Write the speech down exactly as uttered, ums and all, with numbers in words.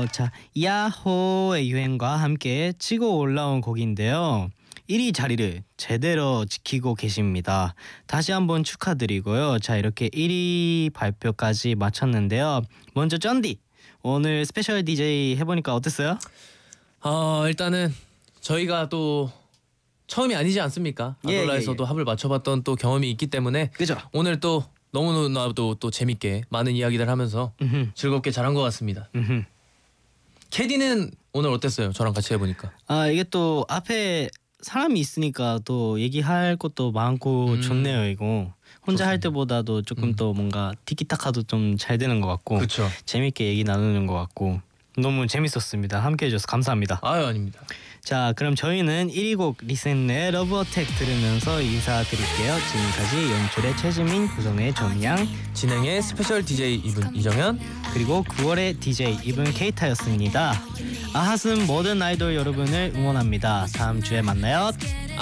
자, 야호의 유행과 함께 치고 올라온 곡인데요. 일 위 자리를 제대로 지키고 계십니다. 다시 한번 축하드리고요. 자, 이렇게 일 위 발표까지 마쳤는데요. 먼저 쩐디, 오늘 스페셜 디제이 해보니까 어땠어요? 어, 일단은 저희가 또 처음이 아니지 않습니까? 예, 아돌라에서도 예, 예. 합을 맞춰봤던 또 경험이 있기 때문에 그죠? 오늘 또 너무나도 또 재밌게 많은 이야기들 하면서 음흠. 즐겁게 잘한 것 같습니다. 음흠. 캐디는 오늘 어땠어요? 저랑 같이 해보니까. 아, 이게 또 앞에 사람이 있으니까 또 얘기할 것도 많고 음. 좋네요. 이거 혼자 할 좋습니다. 때보다도 조금 음. 더 뭔가 티키타카도 좀 잘 되는 것 같고 그렇죠. 재밌게 얘기 나누는 것 같고 너무 재밌었습니다. 함께 해줘서 감사합니다. 아유, 아닙니다. 자, 그럼 저희는 일 위 곡 리센의 러브 어택 들으면서 인사드릴게요. 지금까지 연출의 최지민, 구성의 정양, 진행의 스페셜 디제이 이분 이정현. 그리고 구월의 디제이 이분 케이타였습니다. 아하슴 모든 아이돌 여러분을 응원합니다. 다음 주에 만나요.